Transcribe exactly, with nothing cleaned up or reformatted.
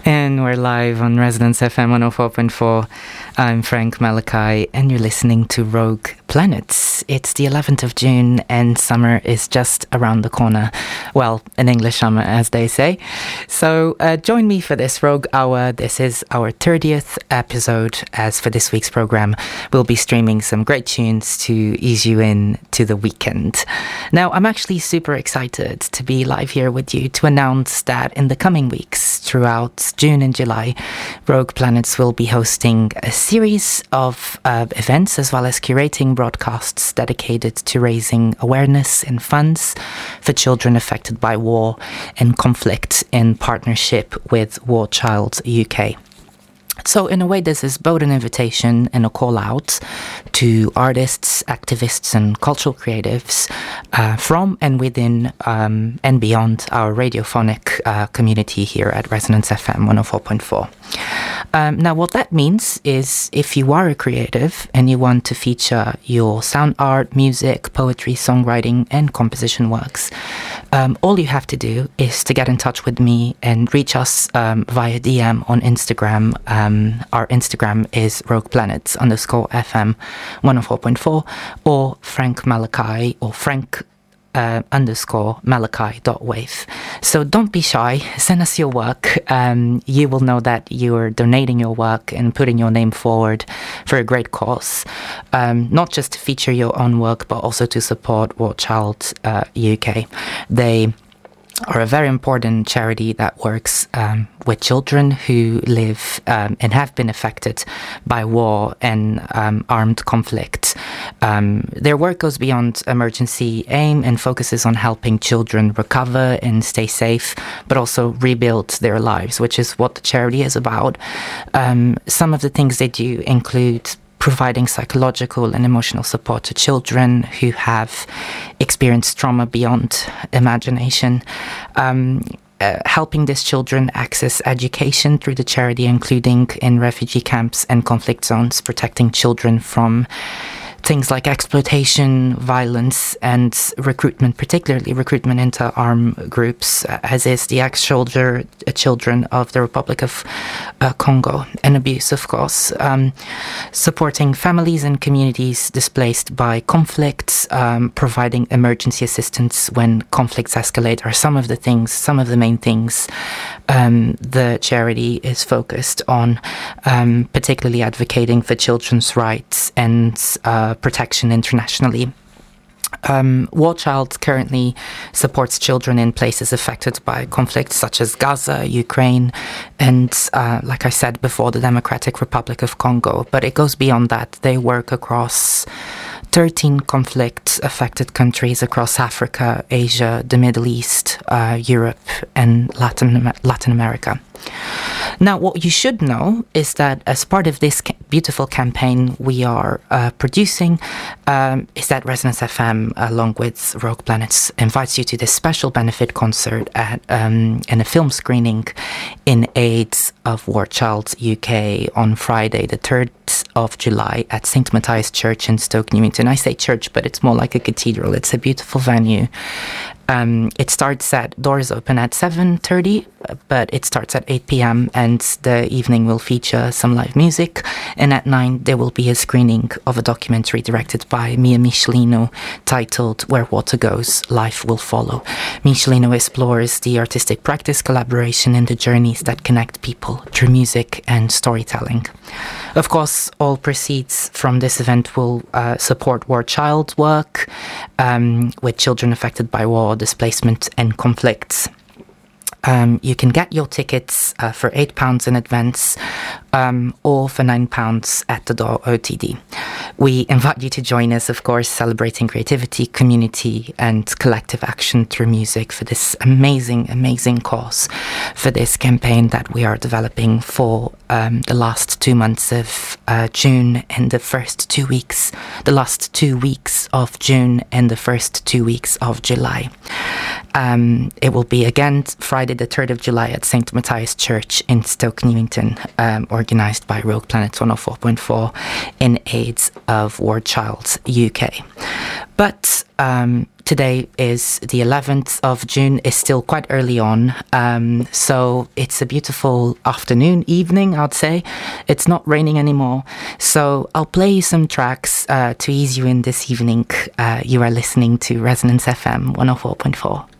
And we're live on Resonance F M one oh four point four. I'm Frank Malachi, and you're listening to Rogue Planets. It's the eleventh of June, and summer is just around the corner. Well, an English summer, as they say. So uh, join me for this Rogue Hour. This is our thirtieth episode. As for this week's program, we'll be streaming some great tunes to ease you in to the weekend. Now, I'm actually super excited to be live here with you to announce that in the coming weeks, throughout June and July, Rogue Planets will be hosting a series of uh, events as well as curating broadcasts dedicated to raising awareness and funds for children affected by war and conflict in partnership with War Child U K. So in a way, this is both an invitation and a call out to artists, activists and cultural creatives uh, from and within um, and beyond our radiophonic uh, community here at Resonance F M one oh four point four. Um, now, what that means is if you are a creative and you want to feature your sound art, music, poetry, songwriting and composition works, um, all you have to do is to get in touch with me and reach us um, via D M on Instagram. Um, our Instagram is Rogue Planets underscore F M one oh four point four or Frank Malachi or Frank Uh, underscore Malachi dot wave. So don't be shy, send us your work. Um, you will know that you're donating your work and putting your name forward for a great cause. Um, not just to feature your own work, but also to support War Child uh, U K. They are a very important charity that works um, with children who live um, and have been affected by war and um, armed conflict. Um, their work goes beyond emergency aim and focuses on helping children recover and stay safe, but also rebuild their lives, which is what the charity is about. Um, some of the things they do include providing psychological and emotional support to children who have experienced trauma beyond imagination, um, uh, helping these children access education through the charity, including in refugee camps and conflict zones, protecting children from things like exploitation, violence, and recruitment, particularly recruitment into armed groups, as is the ex-soldier children of the Republic of uh, Congo, and abuse, of course. Um, supporting families and communities displaced by conflicts, um, providing emergency assistance when conflicts escalate are some of the things, some of the main things um, the charity is focused on, um, particularly advocating for children's rights and uh, protection internationally. Um, War Child currently supports children in places affected by conflicts such as Gaza, Ukraine, and, uh, like I said before, the Democratic Republic of Congo. But it goes beyond that. They work across thirteen conflict-affected countries across Africa, Asia, the Middle East, uh, Europe, and Latin Latin America. Now, what you should know is that as part of this ca- beautiful campaign we are uh, producing, um, is that Resonance F M, along with Rogue Planets, invites you to this special benefit concert at um, and a film screening in aid of War Child U K on Friday, the third of July at Saint Matthias Church in Stoke Newington. I say church, but it's more like a cathedral. It's a beautiful venue. Um, it starts at, doors open at seven thirty, but it starts at eight p.m. and the evening will feature some live music. And at nine, there will be a screening of a documentary directed by Mia Michelino titled Where Water Goes, Life Will Follow. Michelino explores the artistic practice, collaboration, and the journeys that connect people through music and storytelling. Of course, all proceeds from this event will uh, support War Child work um, with children affected by war, displacement and conflicts. Um, you can get your tickets uh, for eight pounds in advance um, or for nine pounds at the door O T D. We invite you to join us, of course, celebrating creativity, community and collective action through music for this amazing, amazing cause, for this campaign that we are developing for um, the last two months of uh, June and the first two weeks, the last two weeks of June and the first two weeks of July. Um, it will be again Friday the third of July at Saint Matthias Church in Stoke Newington, um, organised by Rogue Planets one oh four point four in aid of War Child U K. But um, Today is the eleventh of June. It's still quite early on, um, so it's a beautiful afternoon, evening, I'd say. It's not raining anymore, so I'll play you some tracks uh, to ease you in this evening. Uh, you are listening to Resonance F M one oh four point four.